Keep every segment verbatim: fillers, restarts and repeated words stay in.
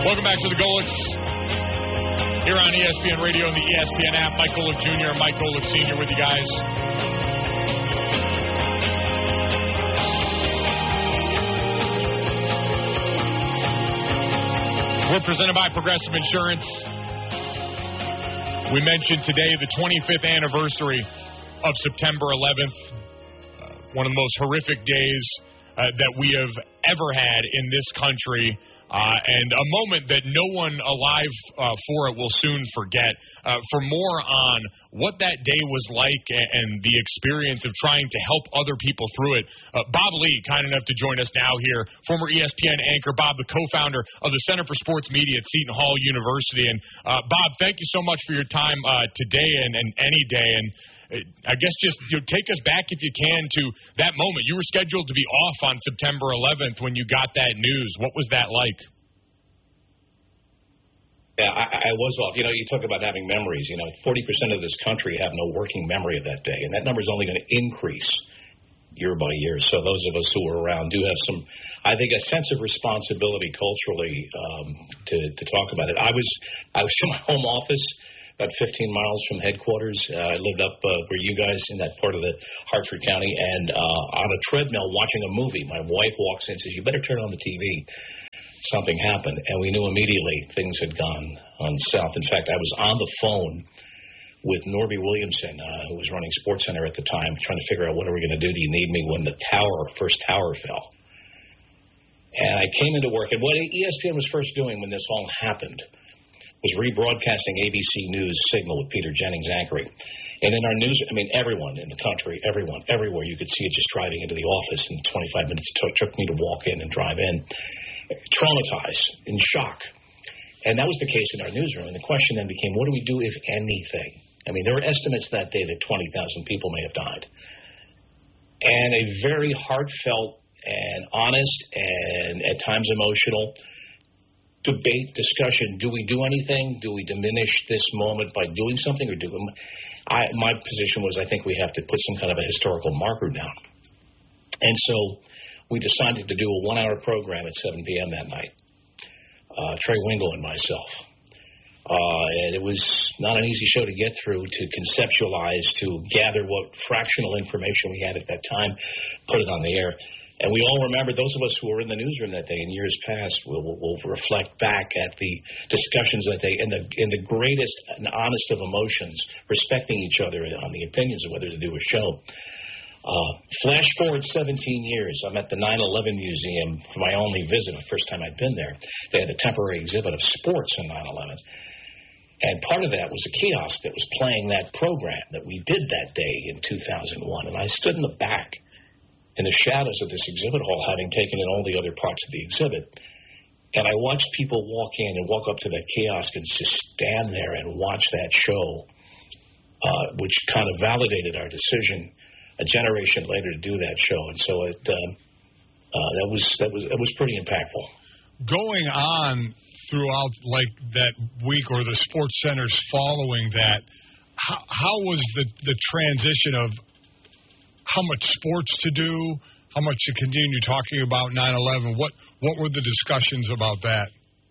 Welcome back to the Golics here on E S P N Radio and the E S P N app. Mike Golick Junior and Mike Golick Senior with you guys. We're presented by Progressive Insurance. We mentioned today the twenty-fifth anniversary of September eleventh, uh, one of the most horrific days uh, that we have ever had in this country. Uh, and a moment that no one alive uh, for it will soon forget. Uh, for more on what that day was like and, and the experience of trying to help other people through it, uh, Bob Lee, kind enough to join us now here, former E S P N anchor, Bob, the co-founder of the Center for Sports Media at Seton Hall University. And, uh, Bob, thank you so much for your time uh, today and, and any day. And I guess just you know, take us back, if you can, to that moment. You were scheduled to be off on September eleventh when you got that news. What was that like? Yeah, I, I was off. You know, you talk about having memories. You know, forty percent of this country have no working memory of that day, and that number is only going to increase year by year. So those of us who were around do have some, I think, a sense of responsibility culturally um, to, to talk about it. I was I was in my home office, about fifteen miles from headquarters. Uh, I lived up uh, where you guys in that part of the Hartford County, and uh, on a treadmill watching a movie. My wife walks in and says, "You better turn on the T V." Something happened, and we knew immediately things had gone on south. In fact, I was on the phone with Norby Williamson, uh, who was running SportsCenter at the time, trying to figure out what are we going to do. Do you need me when the tower, first tower fell? And I came into work, and what E S P N was first doing when this all happened was rebroadcasting A B C News Signal with Peter Jennings anchoring. And in our news, I mean, everyone in the country, everyone, everywhere, you could see it just driving into the office in twenty-five minutes. It took, took me to walk in and drive in, traumatized, in shock. And that was the case in our newsroom. And the question then became, what do we do, if anything? I mean, there were estimates that day that twenty thousand people may have died. And a very heartfelt and honest and at times emotional debate, discussion. Do we do anything? Do we diminish this moment by doing something? Or do we, I, my position was I think we have to put some kind of a historical marker down. And so we decided to do a one-hour program at seven p.m. that night, uh, Trey Wingo and myself. Uh, and it was not an easy show to get through, to conceptualize, to gather what fractional information we had at that time, put it on the air. And we all remember, those of us who were in the newsroom that day in years past will, will, will reflect back at the discussions that day in the, in the greatest and honest of emotions, respecting each other on the opinions of whether to do a show. Uh, flash forward seventeen years, I'm at the nine eleven Museum for my only visit, the first time I'd been there. They had a temporary exhibit of sports in nine eleven. And part of that was a kiosk that was playing that program that we did that day in two thousand one. And I stood in the back in the shadows of this exhibit hall, having taken in all the other parts of the exhibit. And I watched people walk in and walk up to that kiosk and just stand there and watch that show, uh, which kind of validated our decision a generation later to do that show. And so it uh, uh, that was that was it was pretty impactful. Going on throughout like that week or the sports centers following that, how, how was the, the transition of how much sports to do, how much to continue talking about nine eleven? What what were the discussions about that?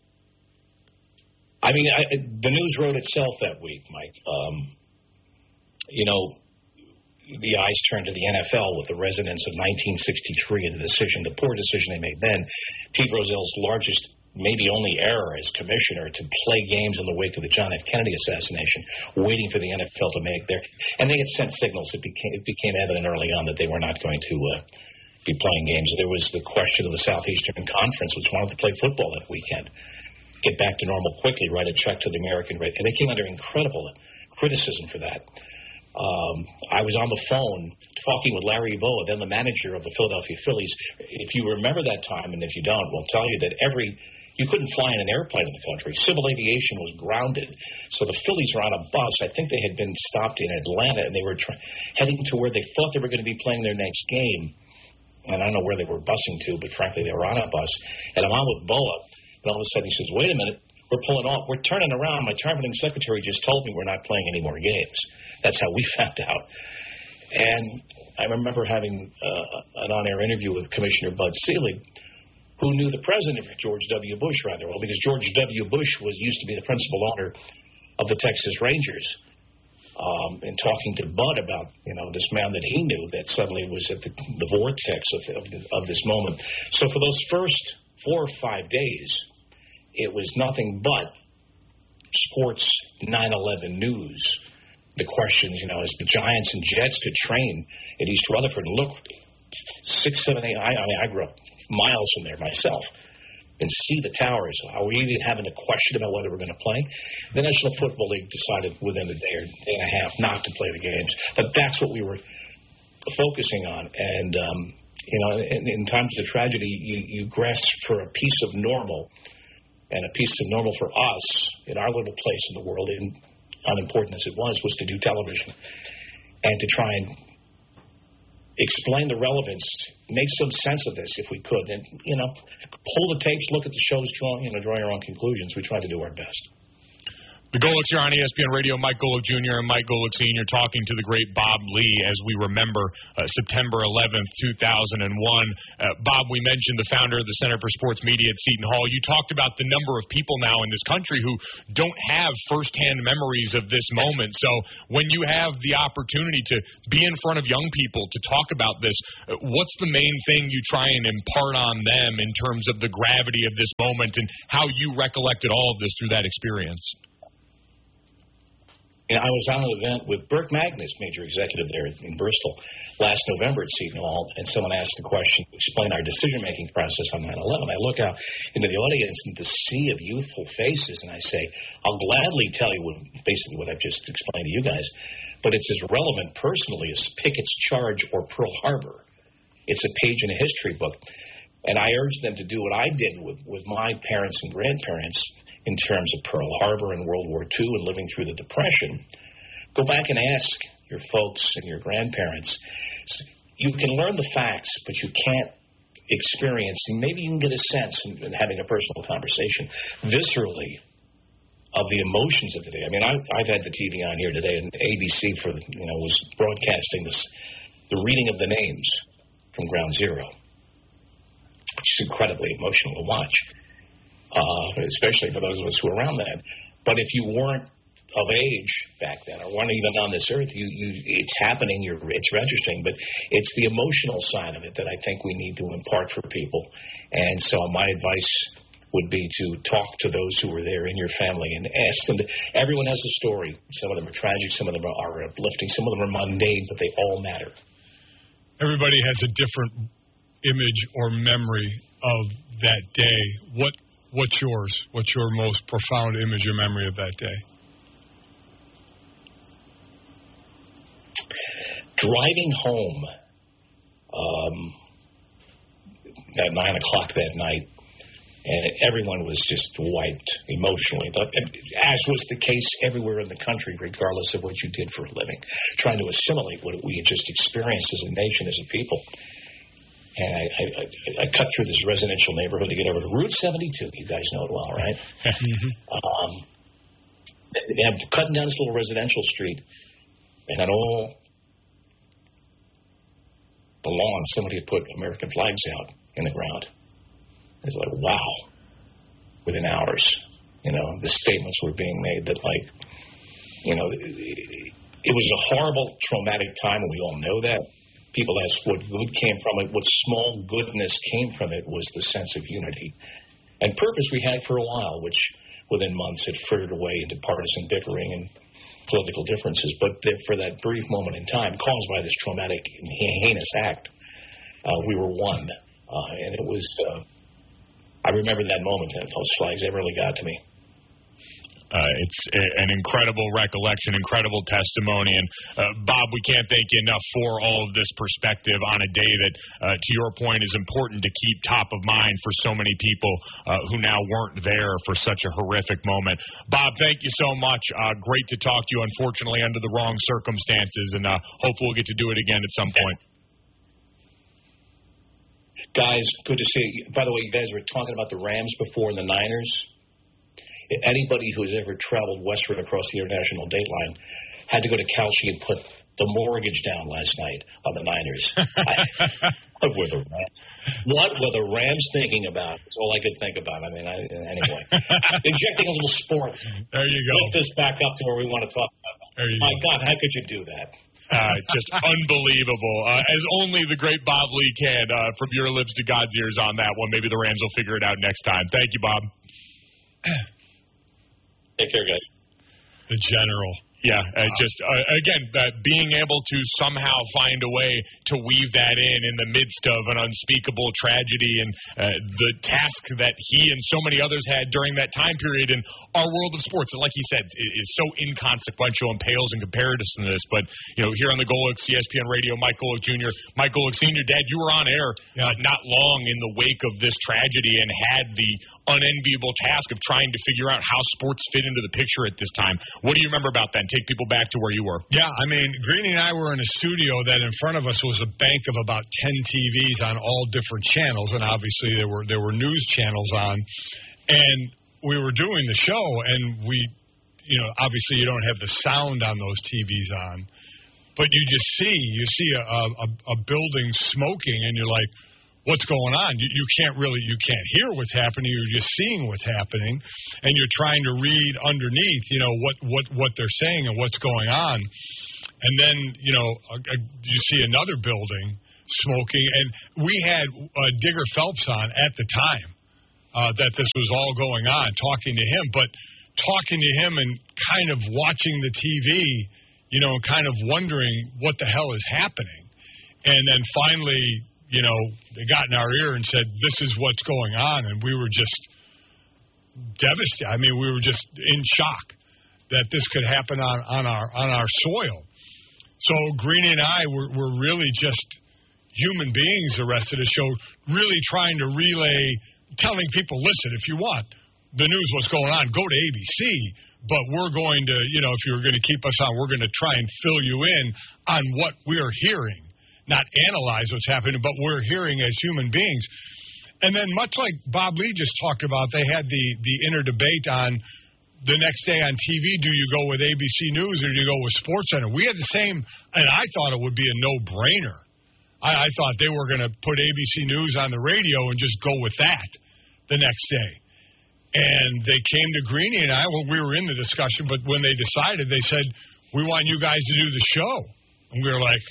I mean, I, the news wrote itself that week, Mike. Um, you know, the eyes turned to the N F L with the resonance of nineteen sixty-three and the decision, the poor decision they made then. Pete Rozell's largest, maybe only error as commissioner, to play games in the wake of the John F. Kennedy assassination, waiting for the N F L to make their, and they had sent signals. It became, it became evident early on that they were not going to uh, be playing games. There was the question of the Southeastern Conference, which wanted to play football that weekend, get back to normal quickly, write a check to the American, and they came under incredible criticism for that. Um, I was on the phone talking with Larry Bowa, then the manager of the Philadelphia Phillies. If you remember that time, and if you don't, we'll tell you that every you couldn't fly in an airplane in the country. Civil aviation was grounded. So the Phillies were on a bus. I think they had been stopped in Atlanta, and they were try- heading to where they thought they were going to be playing their next game. And I don't know where they were busing to, but frankly, they were on a bus. And I'm on with Bowa, and all of a sudden he says, wait a minute, we're pulling off. We're turning around. My traveling secretary just told me we're not playing any more games. That's how we found out. And I remember having uh, an on-air interview with Commissioner Bud Selig, who knew the president, George W. Bush, rather well, because George W. Bush was used to be the principal owner of the Texas Rangers. Um, and talking to Bud about, you know, this man that he knew that suddenly was at the, the vortex of, of, of this moment. So for those first four or five days, it was nothing but sports nine eleven news. The questions, you know, as the Giants and Jets could train at East Rutherford and look six, seven, eight, I, I mean, I grew up miles from there myself, and see the towers. Are we even having a question about whether we're going to play? The National Football League decided within a day or day and a half not to play the games. But that's what we were focusing on. And, um, you know, in, in times of tragedy, you, you grasp for a piece of normal. And a piece of normal for us in our little place in the world, in, unimportant as it was, was to do television. And to try and explain the relevance, make some sense of this if we could, and, you know, pull the tapes, look at the shows, draw, you know, draw your own conclusions. We tried to do our best. The Golics here on E S P N Radio. Mike Golic Junior and Mike Golic Senior talking to the great Bob Lee as we remember uh, September eleventh, two thousand one. Uh, Bob, we mentioned the founder of the Center for Sports Media at Seton Hall. You talked about the number of people now in this country who don't have firsthand memories of this moment. So when you have the opportunity to be in front of young people to talk about this, uh, what's the main thing you try and impart on them in terms of the gravity of this moment and how you recollected all of this through that experience? You know, I was on an event with Burke Magnus, major executive there in Bristol, last November at Seton Hall, and someone asked a question to explain our decision-making process on nine eleven. I look out into the audience and the sea of youthful faces, and I say, I'll gladly tell you what, basically what I've just explained to you guys, but it's as relevant personally as Pickett's Charge or Pearl Harbor. It's a page in a history book. And I urge them to do what I did with, with my parents and grandparents in terms of Pearl Harbor and World War Two and living through the Depression. Go back and ask your folks and your grandparents. You can learn the facts, but you can't experience, and maybe you can get a sense in, in having a personal conversation viscerally of the emotions of the day. I mean, I, I've had the T V on here today, and A B C for you know was broadcasting this, the reading of the names from Ground Zero, which is incredibly emotional to watch. Uh, especially for those of us who were around then. But if you weren't of age back then or weren't even on this earth, you, you, it's happening, you're, it's registering. But it's the emotional side of it that I think we need to impart for people. And so my advice would be to talk to those who were there in your family and ask them. To, everyone has a story. Some of them are tragic, some of them are uplifting, some of them are mundane, but they all matter. Everybody has a different image or memory of that day. What What's yours? What's your most profound image or memory of that day? Driving home um, at nine o'clock that night, and everyone was just wiped emotionally, but as was the case everywhere in the country, regardless of what you did for a living, trying to assimilate what we had just experienced as a nation, as a people. And I, I, I cut through this residential neighborhood to get over to Route seventy-two. You guys know it well, right? Mm-hmm. um, and I'm cutting down this little residential street, and on all the lawn, somebody had put American flags out in the ground. It's like, wow. Within hours, you know, the statements were being made that, like, you know, it, it was a horrible, traumatic time, and we all know that. People ask what good came from it. What small goodness came from it was the sense of unity and purpose we had for a while, which within months had frittered away into partisan bickering and political differences. But for that brief moment in time, caused by this traumatic and heinous act, uh, we were one. Uh, and it was, uh, I remember that moment, and those flags, they really got to me. Uh, it's a, an incredible recollection, incredible testimony. And, uh, Bob, we can't thank you enough for all of this perspective on a day that, uh, to your point, is important to keep top of mind for so many people uh, who now weren't there for such a horrific moment. Bob, thank you so much. Uh, great to talk to you, unfortunately, under the wrong circumstances, and uh, hopefully we'll get to do it again at some point. Guys, good to see you. By the way, you guys were talking about the Rams before and the Niners. Anybody who has ever traveled westward across the international date line had to go to Calci and put the mortgage down last night on the Niners. I, what were the what were the Rams thinking about? That's all I could think about. I mean, I, anyway, injecting a little sport. There you go. Lift us back up to where we want to talk about. My go. God, how could you do that? Uh, just unbelievable. Uh, as only the great Bob Lee can. Uh, from your lips to God's ears on that one. Maybe the Rams will figure it out next time. Thank you, Bob. Take care, guys. The general. Yeah, uh, just, uh, again, uh, being able to somehow find a way to weave that in in the midst of an unspeakable tragedy and uh, the task that he and so many others had during that time period in our world of sports. And like he said, it is so inconsequential and pales in comparison to this. But, you know, here on the Golic, E S P N Radio, Mike Golic Junior Mike Golic Senior, Dad, you were on air uh, not long in the wake of this tragedy and had the unenviable task of trying to figure out how sports fit into the picture at this time. What do you remember about that? And take people back to where you were. Yeah, I mean, Greeny and I were in a studio that in front of us was a bank of about ten T Vs on all different channels, and obviously there were there were news channels on, and we were doing the show, and we, you know, obviously you don't have the sound on those T Vs on, but you just see you see a a, a building smoking, and you're like, what's going on? You, you can't really, you can't hear what's happening. You're just seeing what's happening, and you're trying to read underneath, you know, what, what, what they're saying and what's going on. And then, you know, a, a, you see another building smoking, and we had uh, Digger Phelps on at the time uh, that this was all going on, talking to him, but talking to him and kind of watching the T V, you know, kind of wondering what the hell is happening. And then finally, you know, they got in our ear and said, this is what's going on, and we were just devastated. I mean, we were just in shock that this could happen on, on our on our soil. So Greeny and I were, were really just human beings the rest of the show, really trying to relay, telling people, listen, if you want the news, what's going on, go to A B C, but we're going to, you know, if you're going to keep us on, we're going to try and fill you in on what we're hearing. Not analyze what's happening, but we're hearing as human beings. And then much like Bob Lee just talked about, they had the, the inner debate on the next day on T V, do you go with A B C News or do you go with SportsCenter? We had the same, and I thought it would be a no-brainer. I, I thought they were going to put A B C News on the radio and just go with that the next day. And they came to Greeny and I, well, we were in the discussion, but when they decided, they said, we want you guys to do the show. And we were like,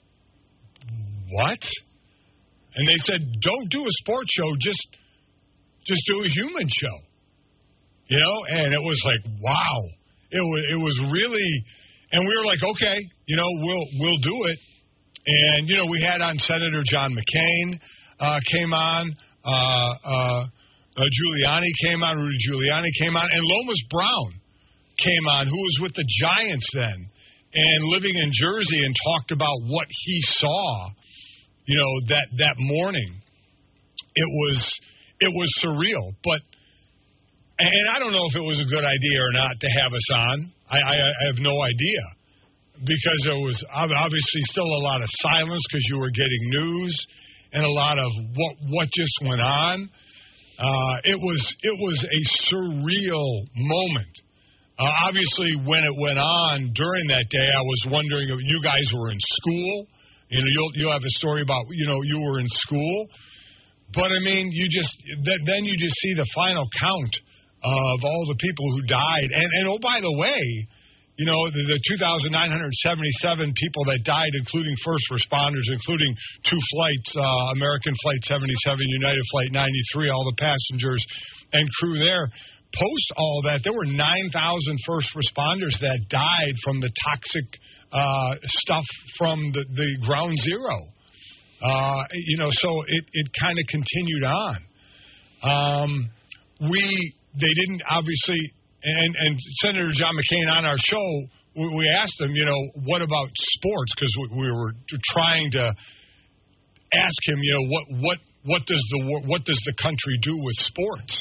what? And they said, don't do a sports show, just just do a human show. You know, and it was like, wow. It was it was really, and we were like, okay, you know, we'll we'll do it. And you know, we had on Senator John McCain uh, came on, uh, uh, uh, Giuliani came on, Rudy Giuliani came on, and Lomas Brown came on, who was with the Giants then, and living in Jersey, and talked about what he saw. You know, that, that morning, it was it was surreal. But, and I don't know if it was a good idea or not to have us on. I, I, I have no idea. Because there was obviously still a lot of silence because you were getting news and a lot of what what just went on. Uh, it was it was a surreal moment. Uh, obviously, when it went on during that day, I was wondering if you guys were in school. You know, you'll you'll have a story about, you know, you were in school. But, I mean, you just th- then you just see the final count of all the people who died. And, and oh, by the way, you know, the, the two thousand nine hundred seventy-seven people that died, including first responders, including two flights, uh, American Flight seventy-seven, United Flight ninety-three, all the passengers and crew there. Post all that, there were nine thousand first responders that died from the toxic Uh, stuff from the, the ground zero. Uh, you know, so it, it kind of continued on. Um, we, they didn't obviously, and, and Senator John McCain on our show, we, we asked him, you know, what about sports? Because we, we were trying to ask him, you know, what, what, what does the, what does the country do with sports?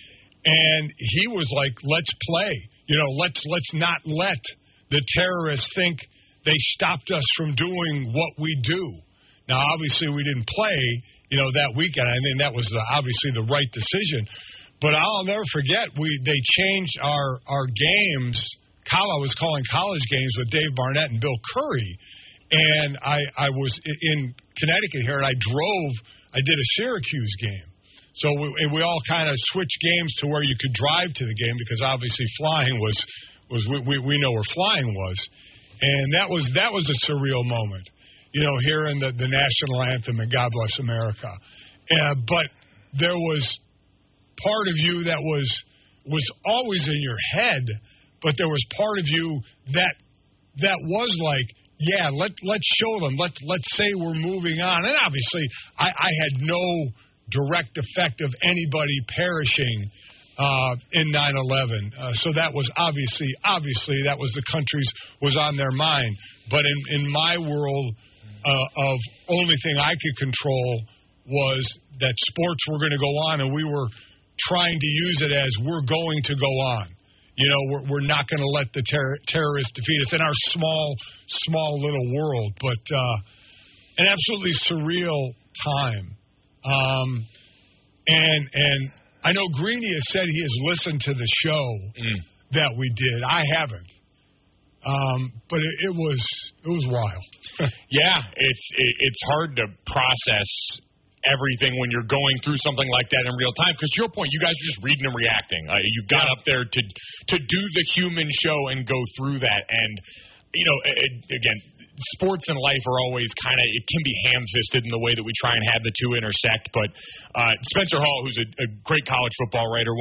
And he was like, let's play, you know, let's, let's not let the terrorists think they stopped us from doing what we do. Now, obviously, we didn't play, you know, that weekend. I mean, that was the, obviously the right decision. But I'll never forget, we they changed our, our games college, I was calling college games with Dave Barnett and Bill Curry, and I, I was in Connecticut here, and I drove, I did a Syracuse game. So we, we all kind of switched games to where you could drive to the game because obviously flying was, was we, we, we know where flying was. And that was that was a surreal moment, you know, hearing the, the national anthem and God Bless America. Uh, but there was part of you that was was always in your head, but there was part of you that that was like, yeah, let let's show them, let's let's say we're moving on. And obviously, I, I had no direct effect of anybody perishing uh, in nine eleven, uh, so that was obviously obviously that was the country's was on their mind. But in in my world, uh, of only thing I could control was that sports were going to go on, and we were trying to use it as we're going to go on. You know, we're, we're not going to let the ter- terrorists defeat us in our small, small little world. But uh, an absolutely surreal time. Um, and and I know Greeny has said he has listened to the show mm. that we did. I haven't. Um, but it, it was it was wild. Yeah, it's it, it's hard to process everything when you're going through something like that in real time. Because to your point, you guys are just reading and reacting. Uh, you got up there to to do the human show and go through that. And, you know, it, again, sports and life are always kind of, it can be ham-fisted in the way that we try and have the two intersect. But uh, Spencer Hall, who's a, a great college football writer,